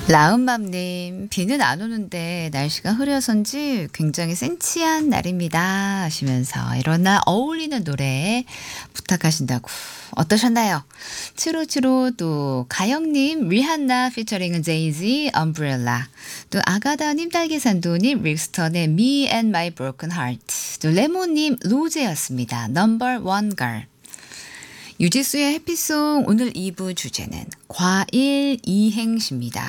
라은맘님, 비는 안 오는데 날씨가 흐려서인지 굉장히 센치한 날입니다 하시면서 이런 날 어울리는 노래 부탁하신다고 어떠셨나요? 7575 또 가영님 리한나 피처링은 제이지 엄브렐라 또 아가다님 딸기산도님 릭스턴의 Me and My Broken Heart 또 레모님 로제였습니다. Number One Girl. 유지수의 해피송 오늘 2부 주제는 과일 이행시입니다.